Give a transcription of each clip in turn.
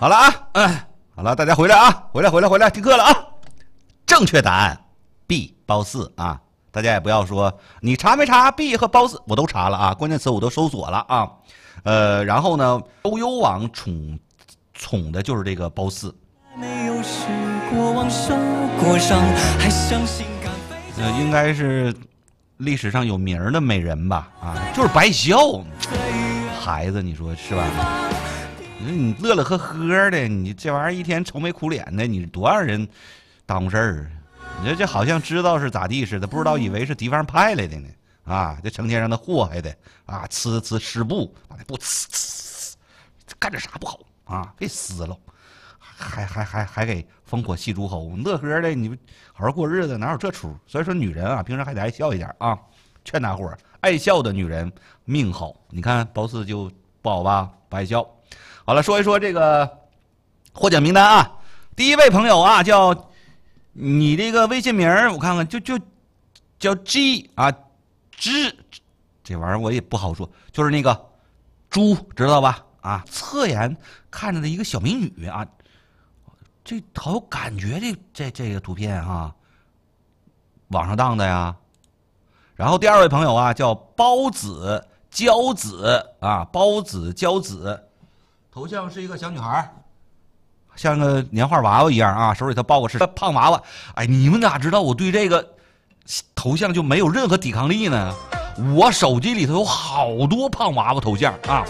好了啊，好了，大家回来啊，回来，听课了啊。正确答案 B 褒姒啊，大家也不要说你查没查 B 和褒姒，我都查了啊，关键词我都搜索了啊。然后呢，周幽王宠的就是这个褒姒。没有试过往受过伤，还相信应该是历史上有名的美人吧啊，就是白孝，孩子你说是吧？你乐乐呵呵的，你这玩意儿一天愁眉苦脸的，你多让人耽误事儿。你这好像知道是咋地似的，不知道以为是敌方派来的呢啊！这成天让他祸害的啊，呲湿布，把那布呲，干点啥不好啊？给撕了，还给烽火戏诸侯，乐呵的，你好好过日子哪有这出？所以说女人啊，平时还得爱笑一点啊，劝大伙儿，爱笑的女人命好。你看褒姒就不好吧，不爱笑。好了，说一说这个获奖名单啊。第一位朋友啊，叫你这个微信名我看看，就叫 G 啊，G 这玩意儿我也不好说，就是那个猪，知道吧？啊，侧颜看着的一个小美女啊，这好有感觉，这个图片啊，网上当的呀。然后第二位朋友啊，叫包子娇子啊，包子娇子。头像是一个小女孩，像个年画娃娃一样啊，手里头抱个是胖娃娃。哎，你们哪知道我对这个头像就没有任何抵抗力呢？我手机里头有好多胖娃娃头像啊，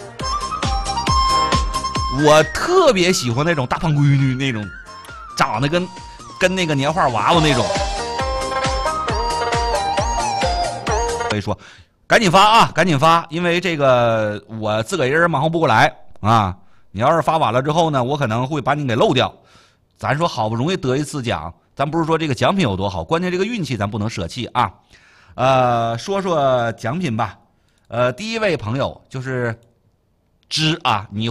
我特别喜欢那种大胖闺女那种，长得跟那个年画娃娃那种。所以说，赶紧发啊，赶紧发，因为这个我自个儿一人忙活不过来啊。你要是发晚了之后呢，我可能会把你给漏掉。咱说好不容易得一次奖，咱不是说这个奖品有多好，关键这个运气咱不能舍弃啊。说说奖品吧。第一位朋友就是芝啊，你